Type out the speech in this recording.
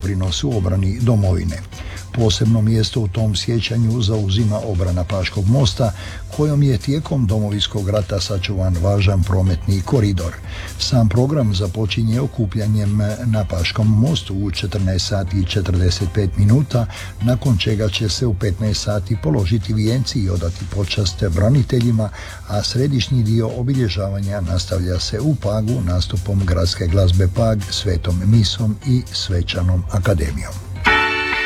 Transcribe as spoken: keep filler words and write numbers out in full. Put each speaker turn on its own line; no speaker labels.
doprinos u obrani domovine. Posebno mjesto u tom sjećanju zauzima obrana Paškog mosta, kojom je tijekom Domovinskog rata sačuvan važan prometni koridor. Sam program započinje okupljanjem na Paškom mostu u četrnaest sati i četrdeset pet minuta, nakon čega će se u petnaest sati položiti vijenci i odati počast braniteljima, a središnji dio obilježavanja nastavlja se u Pagu nastupom gradske glazbe Pag, svetom misom i svečanom akademijom.